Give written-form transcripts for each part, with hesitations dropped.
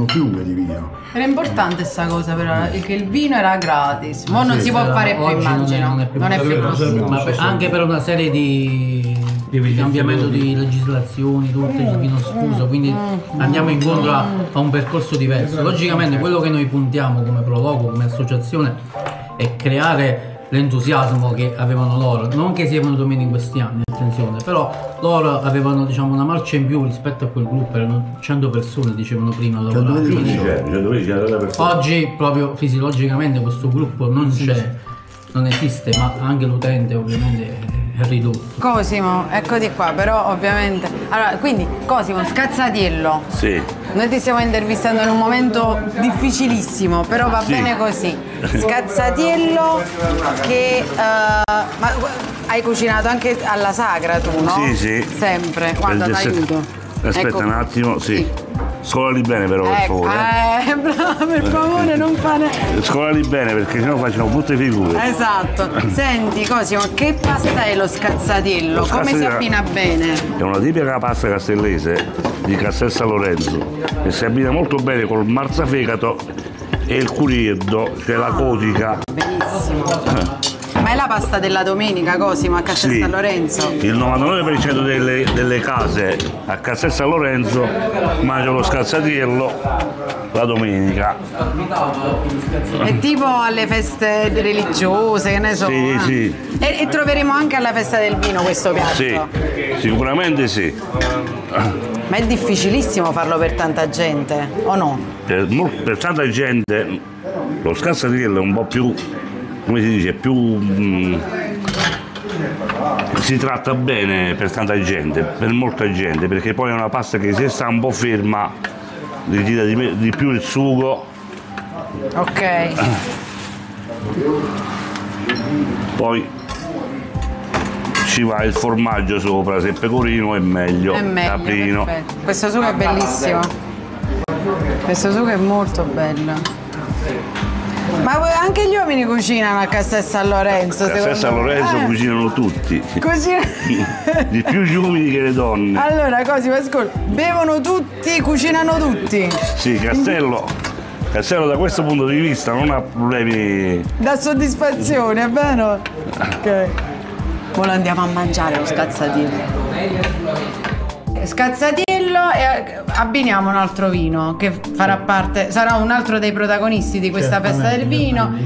un fiume di vino. Era importante sta cosa però, che il vino era gratis. Mo non si può fare più, immagino. Non è più possibile. Ma anche per una serie di cambiamento di legislazioni, tutte il vino sfuso, quindi andiamo incontro a un percorso diverso. Logicamente quello che noi puntiamo come Proloco, come associazione, è creare l'entusiasmo che avevano loro, non che sia venuto meno in questi anni, attenzione, però loro avevano, diciamo, una marcia in più rispetto a quel gruppo, erano 100 persone, dicevano prima, lavorare. Oggi proprio fisiologicamente questo gruppo non c'è, non esiste, ma anche l'utente ovviamente è ridotto. Cosimo, eccoti qua, però ovviamente. Allora, quindi Cosimo, Scazzatiello. Sì. Noi ti stiamo intervistando in un momento difficilissimo, però va bene così. Scazzatiello che ma hai cucinato anche alla sagra tu, no? Sì, sì. Sempre. Guarda, t'aiuto. Aspetta ecco. un attimo, sì. Scolali bene però, per favore. Bravo, per favore, non fare. Scolali bene perché sennò facciamo brutte figure. Esatto. Senti, Cosimo, che pasta è lo scazzatiello? Come si abbina bene? È una tipica pasta castellese di Castel San Lorenzo e si abbina molto bene col marzafegato e il curieddo, cioè la codica. Benissimo. Ma è la pasta della domenica, Cosimo, a Castel San Lorenzo? Il 99% delle case a Castel San Lorenzo mangia lo scazzatiello la domenica. È tipo alle feste religiose, che ne so. Sì, sì. E troveremo anche alla festa del vino questo piatto? Sì, sicuramente sì. Ma è difficilissimo farlo per tanta gente, o no? Per tanta gente lo scazzatiello è un po' più, come si dice, più si tratta bene per tanta gente, per molta gente, perché poi è una pasta che se sta un po' ferma ritira di più il sugo. Ok. Poi ci va il formaggio sopra, se è pecorino è meglio, caprino. Perfetto. Questo sugo è bellissimo. Questo sugo è molto bello. Ma anche gli uomini cucinano a Castel San Lorenzo? A Castel San Lorenzo cucinano tutti. Di più gli uomini che le donne. Allora, Cosimo, ascolta, bevono tutti, cucinano tutti? Sì, Castello da questo punto di vista non ha problemi. Da soddisfazione, è vero? Ok. Ora andiamo a mangiare lo scazzatiello. Scazzatiello e abbiniamo un altro vino che farà parte, sarà un altro dei protagonisti di questa festa del vino.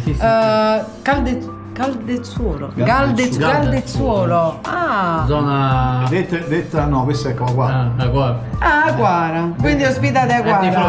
Galdezuolo. Ah. Zona detta no, questa è qua. Aquara. Quindi ospitate Aquara. Ok.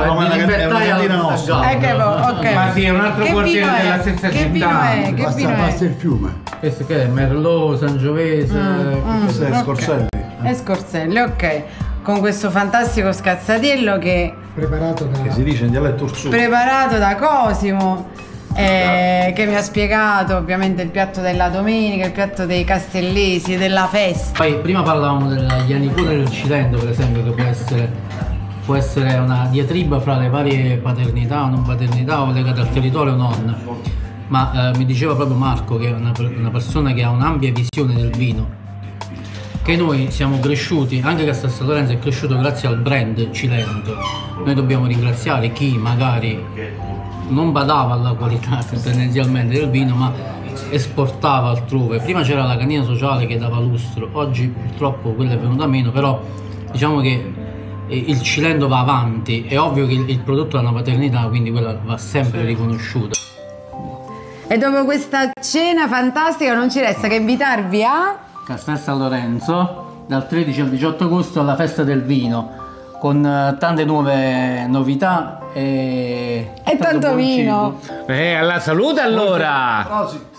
Ma sì, è un altro quartiere della stessa città. Che vino è? Che vino Basta è? il fiume. Questo che è? Merlot, Sangiovese. Questo è Scorselli. È Scorselli, ok. Con questo fantastico scazzatiello che si dice in dialetto orsuto. preparato da Cosimo, che mi ha spiegato ovviamente il piatto della domenica, il piatto dei castellesi, della festa. Poi prima parlavamo della Ianicura del Cilento, per esempio, che può essere una diatriba fra le varie paternità o non paternità o legate al territorio o non. Ma mi diceva proprio Marco, che è una persona che ha un'ampia visione del vino, che noi siamo cresciuti, anche Castel San Lorenzo è cresciuto grazie al brand Cilento. Noi dobbiamo ringraziare chi magari non badava alla qualità tendenzialmente del vino, ma esportava altrove. Prima c'era la canina sociale che dava lustro, oggi purtroppo quella è venuta meno, però diciamo che il Cilento va avanti. È ovvio che il prodotto ha una paternità, quindi quella va sempre riconosciuta. E dopo questa cena fantastica non ci resta che invitarvi a Castel San Lorenzo dal 13 al 18 agosto alla festa del vino, con tante nuove novità e tanto buon vino. cibo. Alla salute allora!